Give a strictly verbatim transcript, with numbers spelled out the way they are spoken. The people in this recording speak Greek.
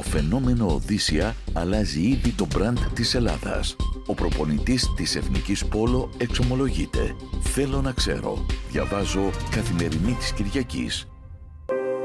Το φαινόμενο Οδύσσια αλλάζει ήδη το μπραντ της Ελλάδας. Ο προπονητής της Εθνικής Πόλο εξομολογείται. Θέλω να ξέρω. Διαβάζω Καθημερινή της Κυριακής.